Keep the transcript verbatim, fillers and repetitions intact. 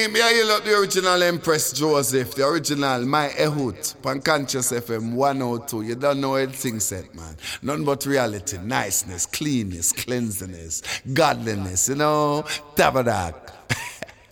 me I love the original Empress Joseph, the original My Ehut, Pan Conscious F M one oh two. You don't know anything set, man. None but reality, niceness, cleanness, cleanliness, godliness, you know, tabernacle.